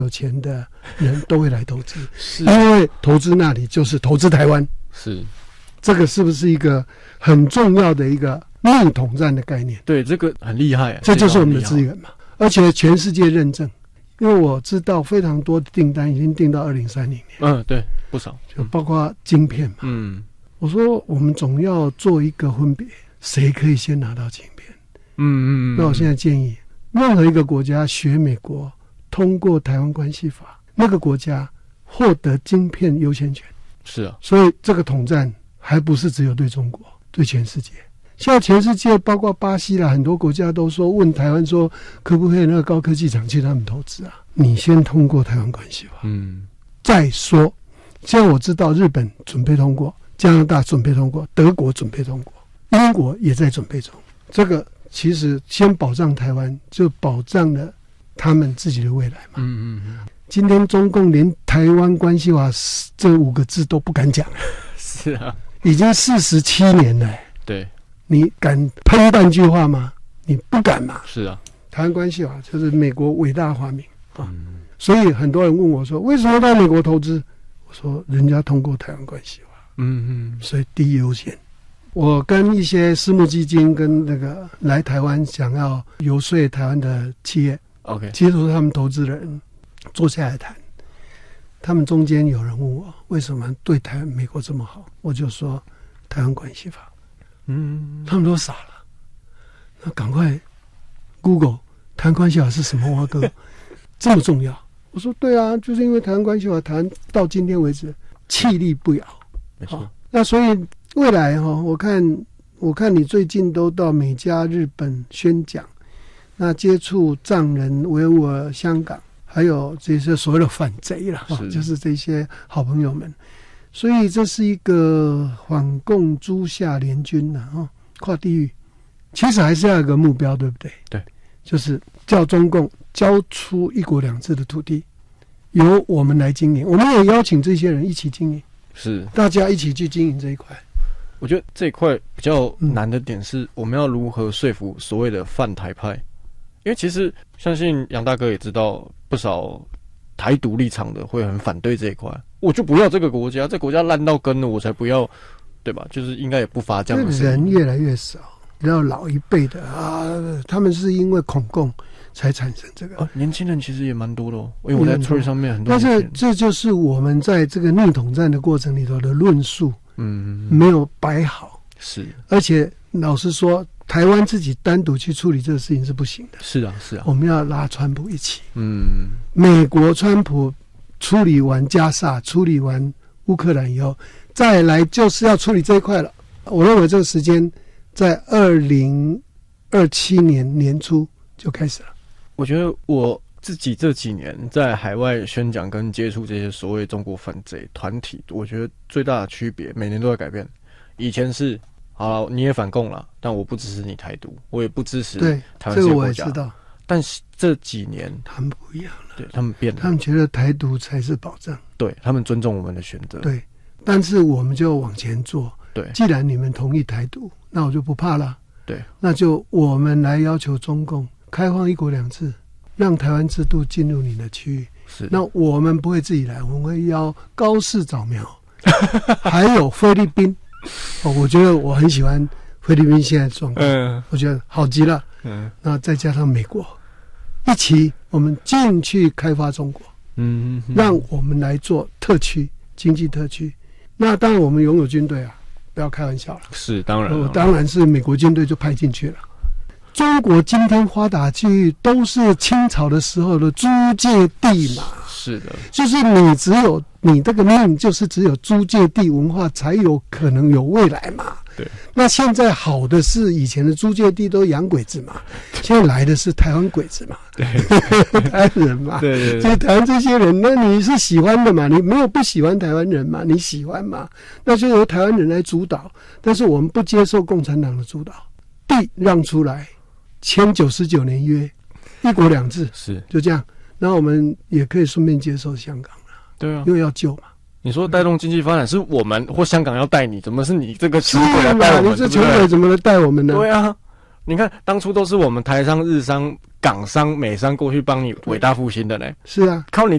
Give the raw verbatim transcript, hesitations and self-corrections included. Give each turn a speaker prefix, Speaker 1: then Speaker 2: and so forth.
Speaker 1: 有钱的人都会来投资，是因为投资那里就是投资台湾。
Speaker 2: 是，
Speaker 1: 这个是不是一个很重要的一个逆统战的概念？
Speaker 2: 对，这个很厉害，
Speaker 1: 这就是我们的资源嘛。而且全世界认证，因为我知道非常多的订单已经订到二零三零年。
Speaker 2: 嗯，对，不少，
Speaker 1: 就包括晶片嘛。嗯，我说我们总要做一个分别，谁可以先拿到晶片？嗯嗯嗯。那我现在建议，任何一个国家学美国通过台湾关系法，那个国家获得晶片优先权。
Speaker 2: 是啊，
Speaker 1: 所以这个统战还不是只有对中国，对全世界。现在全世界包括巴西啦，很多国家都说问台湾说，可不可以那个高科技厂去他们投资啊？你先通过台湾关系法，嗯，再说。现在我知道日本准备通过，加拿大准备通过，德国准备通过，英国也在准备中。这个其实先保障台湾，就保障了他们自己的未来嘛。嗯嗯嗯。今天中共连台湾关系法这五个字都不敢讲，
Speaker 2: 是啊，已
Speaker 1: 经四十七年了。
Speaker 2: 对，
Speaker 1: 你敢喷半句话吗？你不敢嘛。
Speaker 2: 是啊，
Speaker 1: 台湾关系法就是美国伟大发明啊、嗯，所以很多人问我说，为什么到美国投资？我说人家通过台湾关系法，嗯嗯，所以第一优先。我跟一些私募基金跟那个来台湾想要游说台湾的企业
Speaker 2: ，OK，
Speaker 1: 接触他们投资的人。坐下来谈，他们中间有人问我为什么对台湾美国这么好，我就说台湾关系法，嗯，他们都傻了，那赶快 Google 台湾关系法是什么哇哥，这么重要？我说对啊，就是因为台湾关系法谈到今天为止气力不摇，
Speaker 2: 没错。
Speaker 1: 那所以未来哈、哦，我看我看你最近都到美加日本宣讲，那接触藏人、维吾尔、香港。还有这些所谓的反贼了，就是这些好朋友们，所以这是一个反共诸夏联军呐，哦，跨地域，其实还是要有一个目标，对不对？
Speaker 2: 对，
Speaker 1: 就是叫中共交出一国两制的土地，由我们来经营，我们也邀请这些人一起经营，
Speaker 2: 是大
Speaker 1: 家一起去经营这一块。
Speaker 2: 我觉得这一块比较难的点是，我们要如何说服所谓的泛台派。因为其实相信杨大哥也知道，不少台独立场的会很反对这一块。我就不要这个国家，这国家烂到根了，我才不要，对吧？就是应该也不乏这样的声音。
Speaker 1: 人越来越少，然后老一辈的啊，他们是因为恐共才产生这个。
Speaker 2: 啊，年轻人其实也蛮多的哦，因为我在 Twitter 上面很多。
Speaker 1: 但是这就是我们在这个逆统战的过程里头的论述，嗯，没有摆好。
Speaker 2: 是，
Speaker 1: 而且老实说。台湾自己单独去处理这个事情是不行的。
Speaker 2: 是啊，是啊，
Speaker 1: 我们要拉川普一起。嗯，美国川普处理完加沙、处理完乌克兰以后，再来就是要处理这一块了。我认为这个时间在二零二七年年初就开始了。
Speaker 2: 我觉得我自己这几年在海外宣讲跟接触这些所谓中国反贼团体，我觉得最大的区别每年都在改变。以前是。好了，你也反共了，但我不支持你台独，我也不支持台湾这些国家。这个我也知道。但是这几年
Speaker 1: 他们不一样了，
Speaker 2: 对他们变了，
Speaker 1: 他们觉得台独才是保障，
Speaker 2: 对他们尊重我们的选择。
Speaker 1: 对，但是我们就往前做。
Speaker 2: 对，
Speaker 1: 既然你们同意台独，那我就不怕了。
Speaker 2: 对，
Speaker 1: 那就我们来要求中共开放一国两制，让台湾制度进入你的区域。
Speaker 2: 是，
Speaker 1: 那我们不会自己来，我们会邀高市早苗，还有菲律宾。哦，我觉得我很喜欢菲律宾现在的状况，嗯，我觉得好极了，嗯，那再加上美国，一起我们进去开发中国，嗯，让我们来做特区经济特区。那当然我们拥有军队啊，不要开玩笑了，
Speaker 2: 是当然，
Speaker 1: 我当然是美国军队就派进去了。中国今天发达区域都是清朝的时候的租界地嘛，
Speaker 2: 是的，
Speaker 1: 就是你只有你这个命，就是只有租界地文化才有可能有未来嘛。
Speaker 2: 对，
Speaker 1: 那现在好的是以前的租界地都洋鬼子嘛，现在来的是台湾鬼子嘛，
Speaker 2: 对，
Speaker 1: 台湾人嘛，
Speaker 2: 对对对，
Speaker 1: 所以台湾这些人，那你是喜欢的嘛？你没有不喜欢台湾人嘛？你喜欢嘛？那就由台湾人来主导，但是我们不接受共产党的主导，地让出来。签九十九年约，一国两制
Speaker 2: 是
Speaker 1: 就这样，然后我们也可以顺便接受香港了。
Speaker 2: 对啊，
Speaker 1: 因为要救嘛。
Speaker 2: 你说带动经济发展是我们或香港要带你，怎么是你这个
Speaker 1: 穷鬼来带我们？你这穷鬼怎么来带我们呢？
Speaker 2: 对啊，你看当初都是我们台商日商港商、美商过去帮你伟大复兴的呢。
Speaker 1: 是啊，
Speaker 2: 靠你